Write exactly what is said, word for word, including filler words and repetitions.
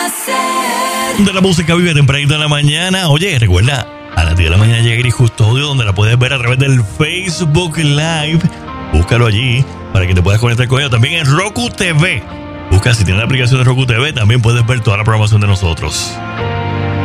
placer. De la música vive tempranito en la mañana. Oye, recuerda, a las diez de la mañana llega Gris Custodio, donde la puedes ver a través del Facebook Live. Búscalo allí para que te puedas conectar con ellos. También en Roku T V. Busca si tienes la aplicación de Roku T V, también puedes ver toda la programación de nosotros.